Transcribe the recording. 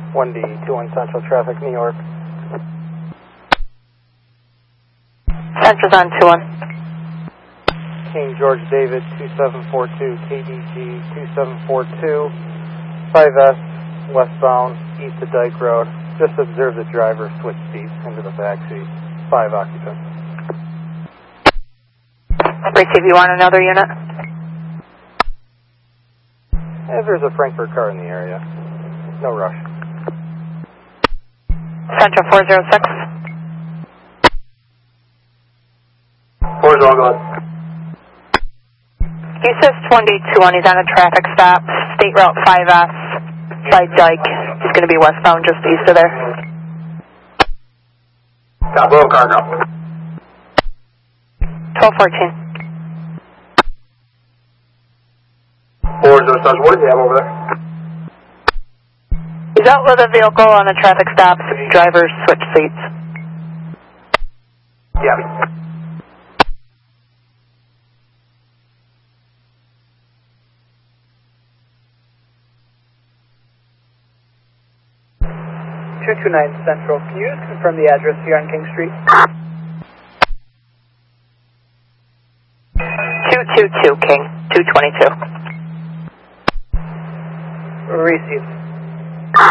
1D, 21 Central Traffic, New York. Central's on 21. King George David, 2742, KDG 2742, 5S, westbound, east of Dyke Road. Just observe the driver switch seats into the back seat. 5 occupants. Receive, you want another unit? If there's a Frankfurt car in the area, no rush. Central 406. 4's all good. He says 2021, he's on a traffic stop, State Route 5S, by Dyke. He's going to be westbound just east of there. Got little cargo. 1214. 4's what do you have over there? He's out with a vehicle on a traffic stop, drivers switch seats. Yeah. Central. Can you just confirm the address here on King Street? 222 King, 222. Received.